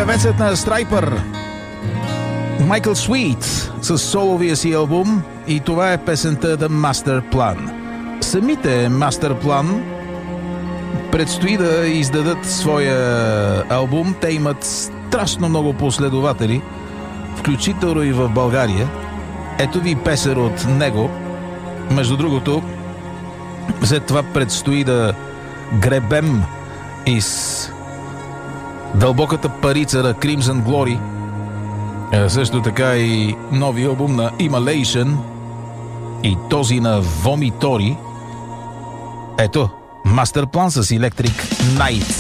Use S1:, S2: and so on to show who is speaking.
S1: певецът на Страйпър Майкъл Суит с соловия си албум, и това е песента The Master Plan. Самите Master Plan предстои да издадат своя албум. Те имат страшно много последователи, включително и в България. Ето ви песен от него. Между другото, след това предстои да гребем из дълбоката парица на Crimson Glory, също така и нови албум на Immolation и този на Vomitori. Ето, Master Plan с Electric Nights.